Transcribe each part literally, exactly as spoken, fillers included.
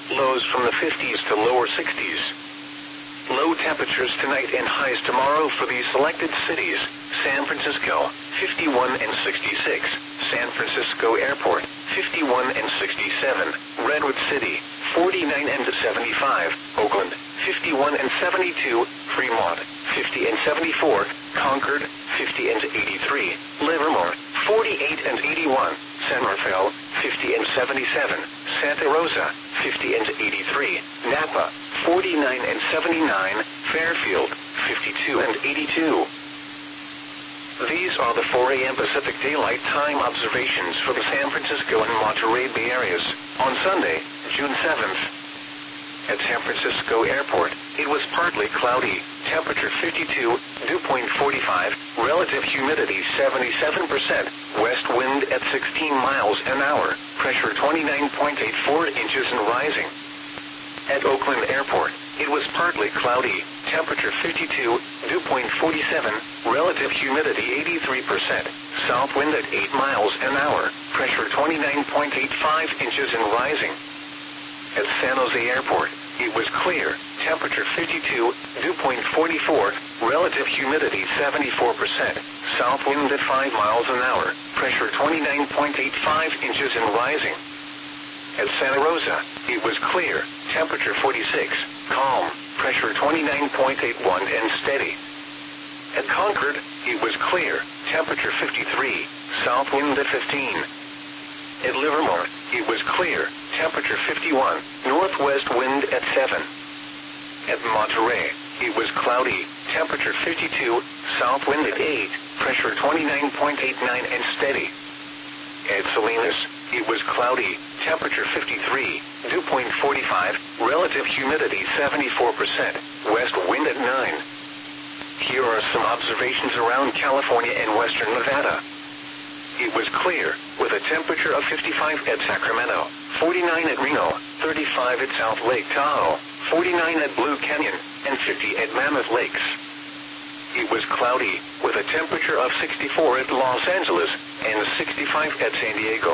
Lows from the fifties to lower sixties. Low temperatures tonight and highs tomorrow for these selected cities: San Francisco, fifty-one and sixty-six. San Francisco Airport, fifty-one and sixty-seven. Redwood City, forty-nine and seventy-five. Oakland, fifty-one and seventy-two. Fremont, fifty and seventy-four. Concord, fifty and eighty-three. Livermore, forty-eight and eighty-one. San Rafael, fifty and seventy-seven. Santa Rosa, fifty and eighty-three. Napa, forty-nine and seventy-nine. Fairfield, fifty-two and eighty-two. These are the four a m Pacific Daylight Time observations for the San Francisco and Monterey Bay areas on Sunday, June seventh. At San Francisco Airport, it was partly cloudy, temperature fifty-two, dew point forty-five, relative humidity seventy-seven percent, west wind at sixteen miles an hour, pressure twenty-nine point eight four inches and rising. At Oakland Airport, it was partly cloudy, temperature fifty-two, dew point forty-seven, relative humidity eighty-three percent, south wind at eight miles an hour, pressure twenty-nine point eight five inches and rising. At San Jose Airport, it was clear, temperature fifty-two, dew point forty-four, relative humidity seventy-four percent, south wind at five miles an hour, pressure twenty-nine point eight five inches and rising. At Santa Rosa, it was clear, temperature forty-six, calm, pressure twenty-nine point eight one and steady. At Concord, it was clear, temperature fifty-three, south wind at fifteen. At Livermore, it was clear, temperature fifty-one, northwest wind at seven. At Monterey, it was cloudy, temperature fifty-two, south wind at eight, pressure twenty-nine point eight nine and steady. At Salinas, it was cloudy, temperature fifty-three, dew point forty-five, relative humidity seventy-four percent, west wind at nine. Here are some observations around California and western Nevada. It was clear, with a temperature of fifty-five at Sacramento, forty-nine at Reno, thirty-five at South Lake Tahoe, forty-nine at Blue Canyon, and fifty at Mammoth Lakes. It was cloudy, with a temperature of sixty-four at Los Angeles, and sixty-five at San Diego.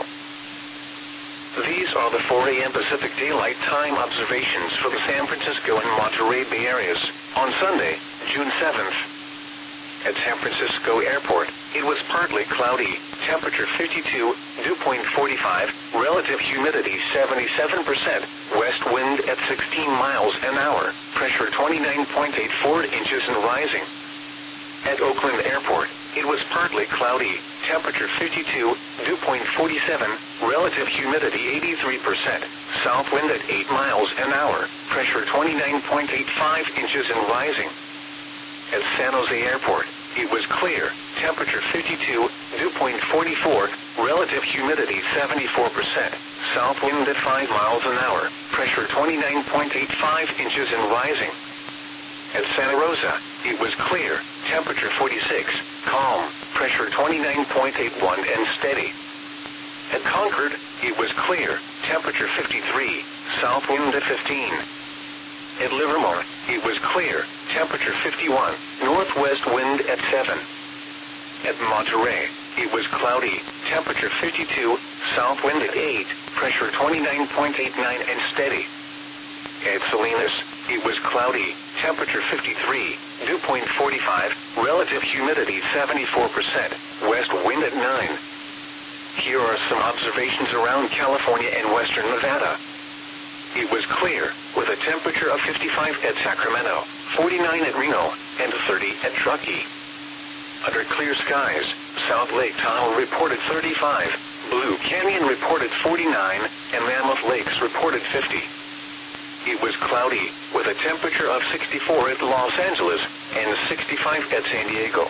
These are the four a m Pacific Daylight Time observations for the San Francisco and Monterey Bay areas on Sunday, June seventh. At San Francisco Airport, it was partly cloudy, temperature fifty-two, dew point forty-five, relative humidity seventy-seven percent, west wind at sixteen miles an hour, pressure twenty-nine point eight four inches and rising. At Oakland Airport, it was partly cloudy, temperature fifty-two, dew point forty-seven, relative humidity eighty-three percent, south wind at eight miles an hour, pressure twenty-nine point eight five inches and rising. At San Jose Airport, it was clear, temperature fifty-two, dew point forty-four, relative humidity seventy-four percent, south wind at five miles an hour, pressure twenty-nine point eight five inches and rising. At Santa Rosa, it was clear, temperature forty-six, calm, pressure twenty-nine point eight one and steady. At Concord, it was clear, temperature fifty-three, south wind at fifteen. At Livermore, it was clear, temperature fifty-one, northwest wind at seven. At Monterey, it was cloudy, temperature fifty-two, south wind at eight, pressure twenty-nine point eight nine and steady. At Salinas, it was cloudy, temperature fifty-three, dew point forty-five, relative humidity seventy-four percent, west wind at nine. Here are some observations around California and western Nevada. It was clear, with a temperature of fifty-five at Sacramento, forty-nine at Reno, and thirty at Truckee. Under clear skies, South Lake Tahoe reported thirty-five, Blue Canyon reported forty-nine, and Mammoth Lakes reported fifty. It was cloudy, with a temperature of sixty-four at Los Angeles, and sixty-five at San Diego.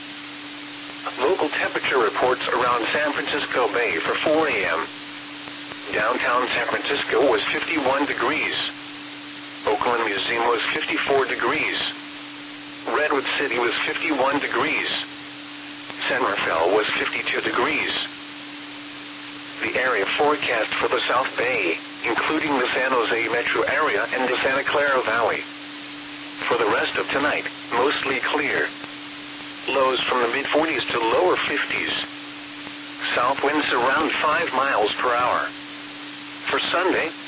Local temperature reports around San Francisco Bay for four a m Downtown San Francisco was fifty-one degrees. Oakland Museum was fifty-four degrees. Redwood City was fifty-one degrees. San Rafael was fifty-two degrees. The area forecast for the South Bay, including the San Jose metro area and the Santa Clara Valley. For the rest of tonight, mostly clear. Lows from the mid forties to lower fifties. South winds around five miles per hour. For Sunday,